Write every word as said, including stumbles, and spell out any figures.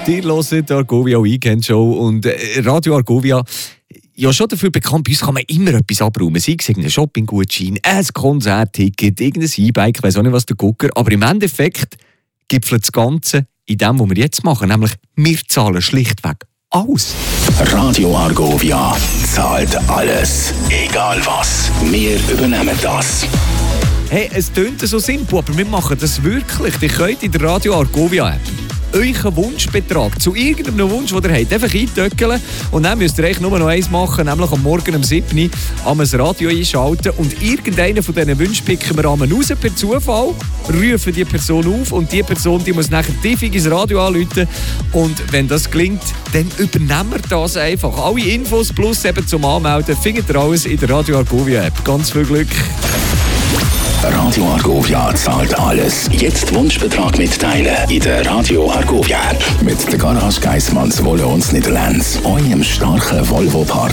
Ihr hört die Argovia Weekend Show und Radio Argovia, ja schon dafür bekannt, bei uns kann man immer etwas abräumen. Sei es ein Shopping-Gutschein, ein Konzertticket, irgendein E-Bike, ich weiss auch nicht was der Gucker. Aber im Endeffekt gipfelt das Ganze in dem, was wir jetzt machen. Nämlich, wir zahlen schlichtweg alles. Radio Argovia zahlt alles. Egal was. Wir übernehmen das. Hey, es tönt so simpel, aber wir machen das wirklich. Ihr könnt in der Radio Argovia App euren Wunschbetrag zu irgendeinem Wunsch, den ihr habt, einfach eintöckeln. Und dann müsst ihr eigentlich nur noch eins machen, nämlich am Morgen um sieben Uhr am Radio einschalten. Und irgendeinen von diesen Wünschen picken wir einmal raus per Zufall, rufen die Person auf und die Person die muss nachher tiefig ins Radio anrufen. Und wenn das gelingt, dann übernehmen wir das einfach. Alle Infos plus eben zum Anmelden findet ihr alles in der Radio Argovia App. Ganz viel Glück! Radio Argovia zahlt alles. Jetzt Wunschbetrag mitteilen in der Radio Argovia App. Mit der Garage Geissmanns Wolle und Niederlands. Eurem starken Volvo-Partner.